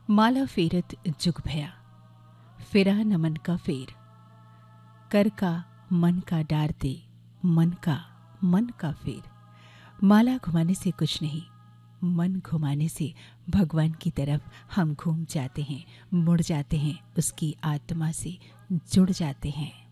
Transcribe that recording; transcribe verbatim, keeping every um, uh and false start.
माला फेरत जुग भया, फिरा न मन का फेर। कर का मन का डार दे, मन का मन का फेर। माला घुमाने से कुछ नहीं, मन घुमाने से भगवान की तरफ हम घूम जाते हैं, मुड़ जाते हैं, उसकी आत्मा से जुड़ जाते हैं।